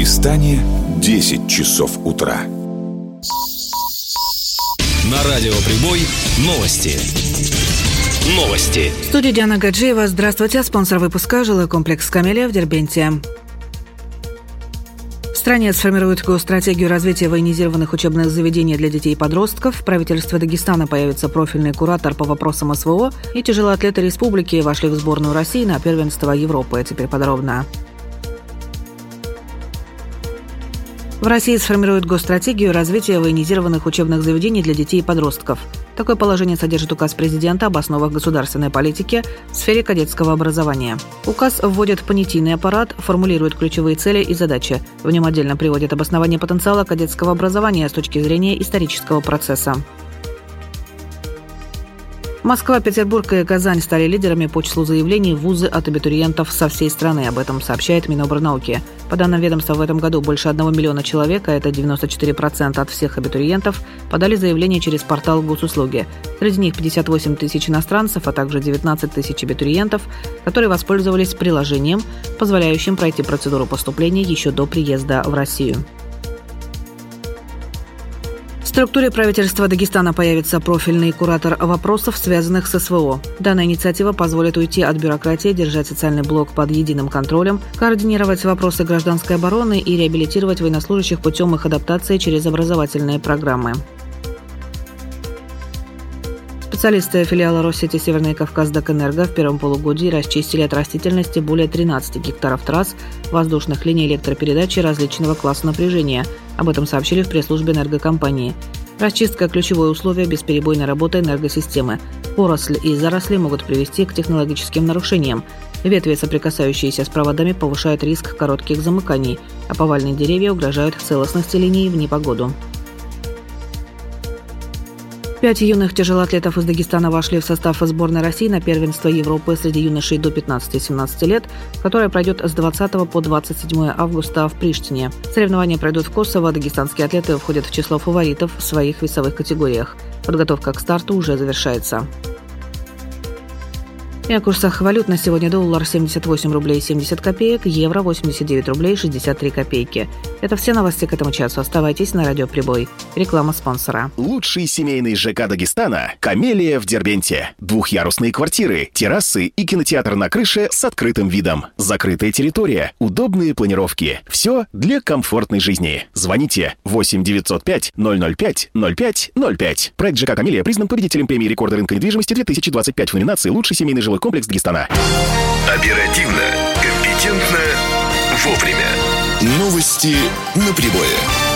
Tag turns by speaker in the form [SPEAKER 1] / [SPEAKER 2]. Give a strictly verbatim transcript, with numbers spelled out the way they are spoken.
[SPEAKER 1] Дагестане десять часов утра.
[SPEAKER 2] На радио Прибой новости. Новости.
[SPEAKER 3] В студии Диана Гаджиева. Здравствуйте. Спонсор выпуска — жилой комплекс «Камелия» в Дербенте. В стране сформируют стратегию развития военизированных учебных заведений для детей и подростков. В правительстве Дагестана появится профильный куратор по вопросам СВО. И тяжелоатлеты республики вошли в сборную России на первенство Европы. Теперь подробно. В России сформируют госстратегию развития военизированных учебных заведений для детей и подростков. Такое положение содержит указ президента об основах государственной политики в сфере кадетского образования. Указ вводит понятийный аппарат, формулирует ключевые цели и задачи. В нем отдельно приводит обоснование потенциала кадетского образования с точки зрения исторического процесса. Москва, Петербург и Казань стали лидерами по числу заявлений в вузы от абитуриентов со всей страны. Об этом сообщает Минобрнауки. По данным ведомства, в этом году больше одного миллиона человек, а это девяносто четыре процента от всех абитуриентов, подали заявление через портал госуслуги. Среди них пятьдесят восемь тысяч иностранцев, а также девятнадцать тысяч абитуриентов, которые воспользовались приложением, позволяющим пройти процедуру поступления еще до приезда в Россию. В структуре правительства Дагестана появится профильный куратор вопросов, связанных с СВО. Данная инициатива позволит уйти от бюрократии, держать социальный блок под единым контролем, координировать вопросы гражданской обороны и реабилитировать военнослужащих путем их адаптации через образовательные программы. Специалисты филиала Россети «Северный Кавказ Дакэнерго» в первом полугодии расчистили от растительности более тринадцати гектаров трасс, воздушных линий электропередачи различного класса напряжения. Об этом сообщили в пресс-службе энергокомпании. Расчистка – ключевое условие бесперебойной работы энергосистемы. Поросль и заросли могут привести к технологическим нарушениям. Ветви, соприкасающиеся с проводами, повышают риск коротких замыканий, а повальные деревья угрожают целостности линий в непогоду. Пять юных тяжелоатлетов из Дагестана вошли в состав сборной России на первенство Европы среди юношей до пятнадцати-семнадцати лет, которое пройдет с двадцатого по двадцать седьмое августа в Приштине. Соревнования пройдут в Косово. Дагестанские атлеты входят в число фаворитов в своих весовых категориях. Подготовка к старту уже завершается. И о курсах валют на сегодня: доллар семьдесят восемь рублей семьдесят копеек, евро восемьдесят девять рублей шестьдесят три копейки. Это все новости к этому часу. Оставайтесь на радио Прибой. Реклама спонсора.
[SPEAKER 4] Лучший семейный ЖК Дагестана «Камелия» в Дербенте. Двухъярусные квартиры, террасы и кинотеатр на крыше с открытым видом. Закрытая территория, удобные планировки. Все для комфортной жизни. Звоните восемь девятьсот пять ноль ноль пять ноль пять ноль пять. Проект ЖК «Камелия» признан победителем премии «Рекорды рынка недвижимости» две тысячи двадцать пять в номинации «Лучший семейный жилой комплекс Дагестана».
[SPEAKER 1] Оперативно, компетентно, вовремя.
[SPEAKER 2] Новости на Прибое.